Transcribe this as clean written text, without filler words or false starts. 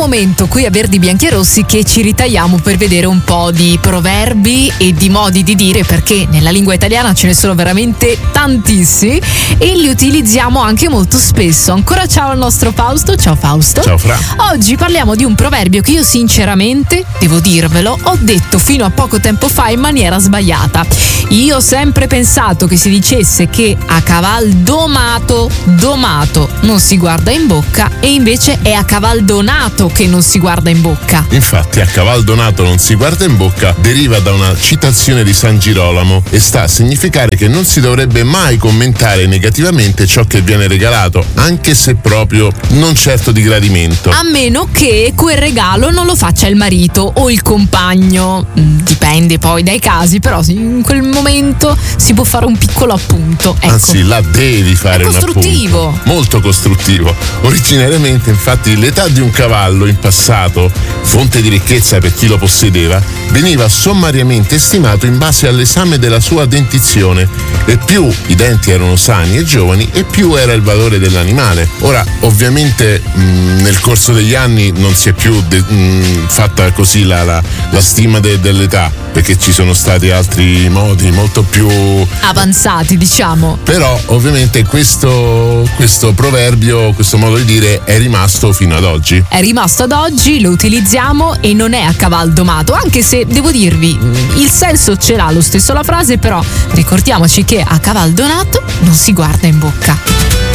momento qui a Verdi Bianchi e Rossi che ci ritagliamo per vedere un po' di proverbi e di modi di dire, perché nella lingua italiana ce ne sono veramente tantissimi e li utilizziamo anche molto spesso. Ancora ciao al nostro Fausto. Ciao Fausto. Ciao Fra. Oggi parliamo di un proverbio che io sinceramente, devo dirvelo, ho detto fino a poco tempo fa in maniera sbagliata. Io ho sempre pensato che si dicesse che a caval domato non si guarda in bocca, e invece è a caval donato che non si guarda in bocca. Infatti a caval donato non si guarda in bocca deriva da una citazione di San Girolamo e sta a significare che non si dovrebbe mai commentare negativamente ciò che viene regalato, anche se proprio non certo di gradimento. A meno che quel regalo non lo faccia il marito o il compagno. Dipende poi dai casi, però in quel momento si può fare un piccolo appunto. Ecco. Anzi, là devi fare un costruttivo. appunto. Molto costruttivo. Originariamente, infatti, l'età di un cavallo in passato, fonte di ricchezza per chi lo possedeva, veniva sommariamente stimato in base all'esame della sua dentizione, e più i denti erano sani e giovani e più era il valore dell'animale. Ora, ovviamente, nel corso degli anni non si è più fatta così la stima dell'età, perché ci sono stati altri modi molto più avanzati, diciamo. Però ovviamente questo proverbio, questo modo di dire è rimasto fino ad oggi. È rimasto ad oggi, lo utilizziamo e non è a caval domato, anche se devo dirvi il senso ce l'ha lo stesso la frase, però ricordiamoci che a caval donato non si guarda in bocca.